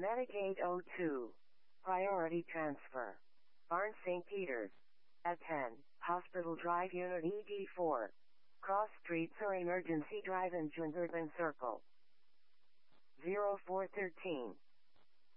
Metagate 02. Priority transfer. Barn St. Peter's. At 10, Hospital Drive Unit ED4. Cross streets or Emergency Drive in Jungerban Circle. 0413.